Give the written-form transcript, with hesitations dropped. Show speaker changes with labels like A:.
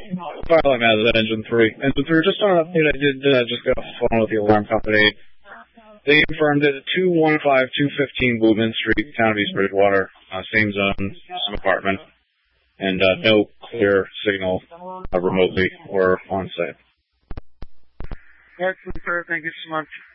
A: Finally, man, that Engine 3. Engine 3, just on an update, I did just get off the phone with the alarm company. They confirmed it at 215 Woodman Street, town of East Bridgewater, same zone, same apartment, and no clear signal remotely or on site.
B: Excellent, sir. Thank you so much.